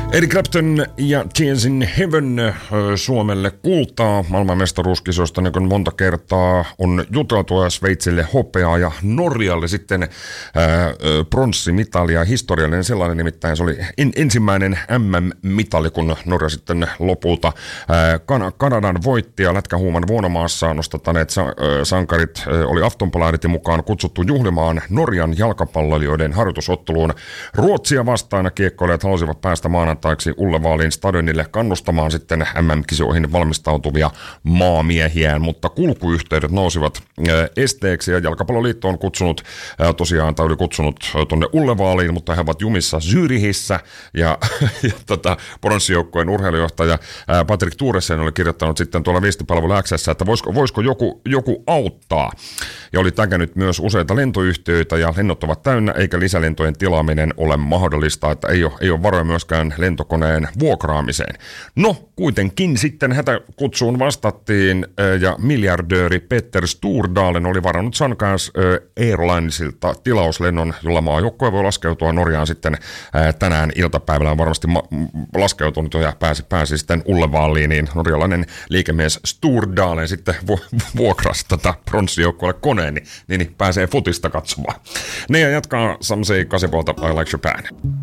Eric Clapton ja Tears in Heaven Suomelle kultaa maailmanmestaruuskisoista, niin kuin monta kertaa on juteltu, ja Sveitsille hopeaa ja Norjalle sitten pronssimitalia, historiallinen sellainen, nimittäin se oli ensimmäinen MM-mitali, kun Norja sitten lopulta Kanadan voitti, ja lätkähuuman Vuonomaassa nostattaneet sankarit oli Aftonbladetin mukaan kutsuttu juhlimaan Norjan jalkapalloilijoiden harjoitusotteluun Ruotsia vastaan, ja kiekkoilijat halusivat päästä maanantaiksi Ullevaalin stadionille kannustamaan sitten MM-kisoihin valmistautuvia maamiehiään, mutta kulkuyhteydet nousivat esteeksi, ja Jalkapalloliitto on kutsunut oli kutsunut tuonne Ullevaaliin, mutta he ovat jumissa Zürichissä, ja pronssijoukkueen urheilujohtaja Patrick Tuuresen oli kirjoittanut sitten tuolla viestipalvelu X:ssä, että voisiko joku auttaa, ja oli tägännyt myös useita lentoyhtiöitä, ja lennot ovat täynnä, eikä lisälentojen tilaaminen ole mahdollista, että ei ole varoja myöskään lentokoneen vuokraamiseen. No, kuitenkin sitten hätäkutsuun vastattiin, ja miljardööri Peter Stordalen oli varannut Sungas Airlinesilta tilauslennon, jolla maajoukkue voi laskeutua Norjaan sitten tänään iltapäivällä. On varmasti laskeutunut ja pääsi sitten Ullevaaliin, niin norjalainen liikemies Stordalen sitten vuokrasi tätä pronssijoukkueelle koneen, niin pääsee futista katsomaan. Ne ja jatkaa Samsei 8 I Like Japan.